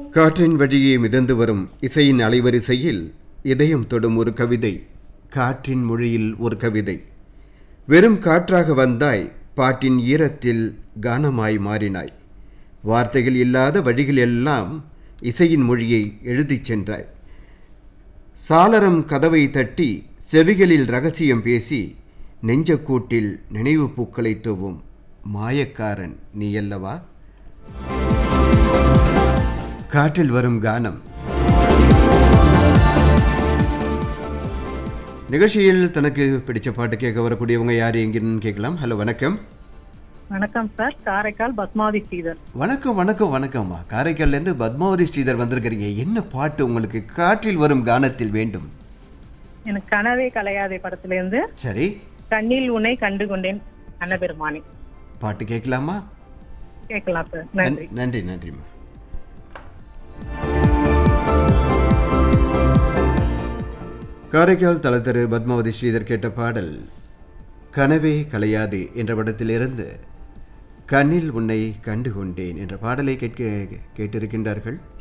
காற்றின் வழியே மிதந்து வரும் இசையின் அலைவரிசையில் இதயம் தொடும் ஒரு கவிதை, காற்றின் மொழியில் ஒரு கவிதை. வெறும் காற்றாக வந்தாய், பாட்டின் ஈரத்தில் கானமாய் மாறினாய். வார்த்தைகள் இல்லாத வழிகள் எல்லாம் இசையின் மொழியை எழுதிச் சென்றாய். சாளரம் கதவை தட்டி செவிகளில் ரகசியம் பேசி நெஞ்சக்கூட்டில் நினைவு பூக்களை தூவும் மாயக்காரன் நீ அல்லவா? காற்றில் வரும் கானம் நிகழ்ச்சியில் தனக்கு பிடிச்ச பாட்டு கேட்க வரக்கூடியவங்க யார் எங்கன்னு கேட்கலாம். ஹலோ, வணக்கம். வணக்கம் சார், காரைக்கால் பத்மாவதி ஸ்ரீதர். வணக்கம் வணக்கம் வணக்கம்மா. காரைக்கால்லேருந்து பத்மாவதி ஸ்ரீதர் வந்திருக்கிறீங்க. என்ன பாட்டு உங்களுக்கு காற்றில் வரும் கானத்தில் வேண்டும்? எனக்கு கனவே கலையாதே படத்திலிருந்து சரி, கண்ணில் உன்னை கண்டு கொண்டேன் அன்னபெருமானே பாட்டு கேட்கலாமா? கேட்கலாம் சார். நன்றி நன்றி நன்றிம்மா. காரைக்கால் தலத்தரு பத்மாவதி ஸ்ரீதர் கேட்ட பாடல் கனவே கலையாதே என்ற படத்திலிருந்து கண்ணில் உன்னை கண்டு கொண்டேன் என்ற பாடலை கேட்டிருக்கின்றார்கள்.